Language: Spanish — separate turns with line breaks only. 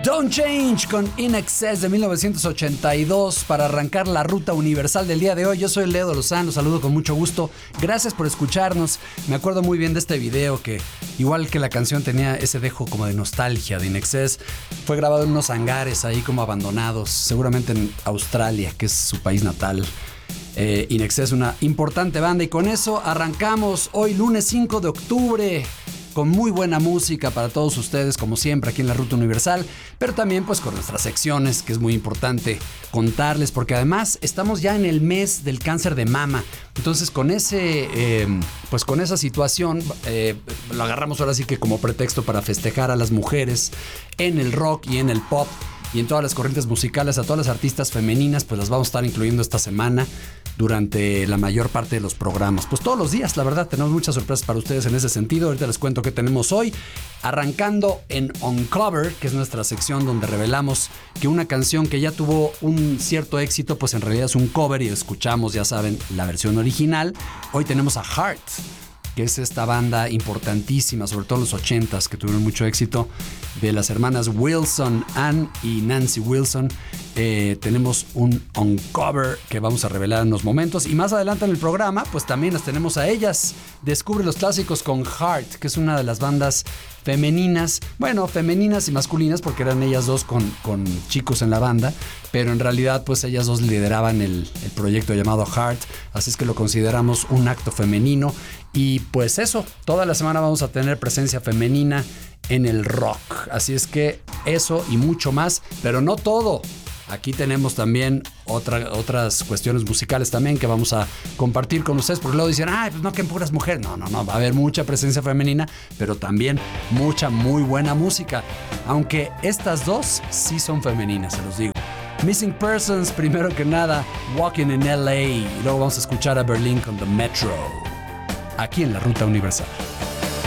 Don't Change con In Excess de 1982 para arrancar la ruta universal del día de hoy. Yo soy Leo de Lozano, los saludo con mucho gusto. Gracias por escucharnos. Me acuerdo muy bien de este video que, igual que la canción, tenía ese dejo como de nostalgia de In Excess. Fue grabado en unos hangares ahí como abandonados, seguramente en Australia, que es su país natal. In Excess, una importante banda, y con eso arrancamos hoy lunes 5 de octubre. Con muy buena música para todos ustedes, como siempre, aquí en la Ruta Universal, pero también pues con nuestras secciones, que es muy importante contarles, porque además estamos ya en el mes del cáncer de mama. Entonces con con esa situación lo agarramos ahora sí que como pretexto para festejar a las mujeres en el rock y en el pop y en todas las corrientes musicales. A todas las artistas femeninas pues las vamos a estar incluyendo esta semana durante la mayor parte de los programas. Pues todos los días, la verdad, tenemos muchas sorpresas para ustedes en ese sentido. Ahorita les cuento qué tenemos hoy. Arrancando en Uncover, que es nuestra sección donde revelamos que una canción que ya tuvo un cierto éxito, pues en realidad es un cover y escuchamos, ya saben, la versión original. Hoy tenemos a Heart, que es esta banda importantísima, sobre todo en los 80s, que tuvieron mucho éxito, de las hermanas Wilson, Ann y Nancy Wilson. Tenemos un Uncover que vamos a revelar en unos momentos, y más adelante en el programa pues también las tenemos a ellas. Descubre los clásicos con Heart, que es una de las bandas femeninas, bueno, femeninas y masculinas, porque eran ellas dos con chicos en la banda, pero en realidad pues ellas dos lideraban el proyecto llamado Heart, así es que lo consideramos un acto femenino. Y pues eso, toda la semana vamos a tener presencia femenina en el rock, así es que eso y mucho más, pero no todo. Aquí tenemos también otras cuestiones musicales también que vamos a compartir con ustedes, porque luego dicen, pues no, que en puras mujeres. No, va a haber mucha presencia femenina, pero también mucha muy buena música, aunque estas dos sí son femeninas, se los digo. Missing Persons, primero que nada, Walking in LA, y luego vamos a escuchar a Berlin con The Metro, aquí en la Ruta Universal.